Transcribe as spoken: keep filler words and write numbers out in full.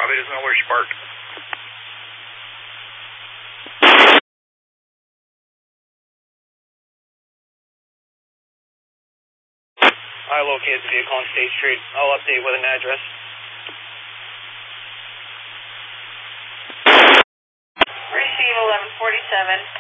Copy, doesn't know where she parked. I located the vehicle on State Street. I'll update with an address. Receive eleven forty-seven.